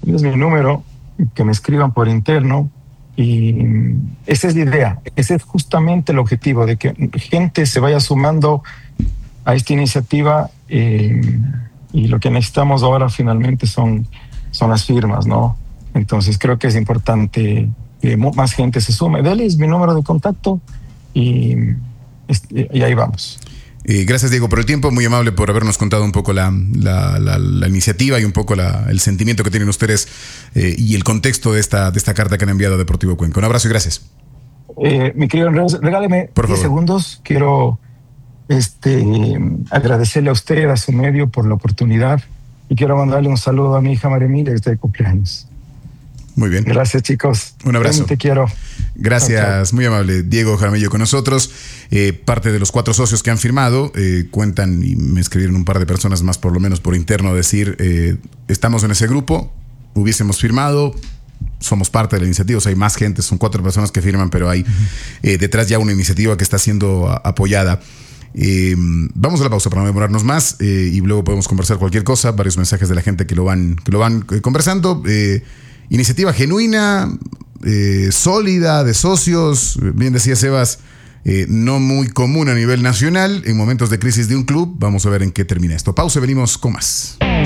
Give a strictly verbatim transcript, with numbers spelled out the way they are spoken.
es mi número, que me escriban por interno. Y esa es la idea, ese es justamente el objetivo, de que gente se vaya sumando a esta iniciativa, eh, y lo que necesitamos ahora finalmente son, son las firmas, ¿no? Entonces creo que es importante que más gente se sume. Denles mi número de contacto y, y ahí vamos. Eh, gracias, Diego, por el tiempo, muy amable por habernos contado un poco la, la, la, la iniciativa y un poco la, el sentimiento que tienen ustedes eh, y el contexto de esta, de esta carta que han enviado a Deportivo Cuenca. Un abrazo y gracias. Eh, mi querido Andrés, regáleme por diez favor. segundos. Quiero este, agradecerle a usted, a su medio, por la oportunidad, y quiero mandarle un saludo a mi hija María Emilia, que está de cumpleaños. Muy bien. Gracias, chicos. Un abrazo. Te quiero. Gracias, chao, chao. Muy amable. Diego Jaramillo con nosotros. Eh, parte de los cuatro socios que han firmado, eh, cuentan, y me escribieron un par de personas más, por lo menos por interno, decir, eh, estamos en ese grupo, hubiésemos firmado, somos parte de la iniciativa, o sea, hay más gente, son cuatro personas que firman, pero hay uh-huh. eh, detrás ya una iniciativa que está siendo a, apoyada. Eh, vamos a la pausa para no demorarnos más eh, y luego podemos conversar cualquier cosa, varios mensajes de la gente que lo van, que lo van eh, conversando. Eh, iniciativa genuina, eh, sólida, de socios, bien decía Sebas, eh, no muy común a nivel nacional en momentos de crisis de un club. Vamos a ver en qué termina esto. Pausa, venimos con más.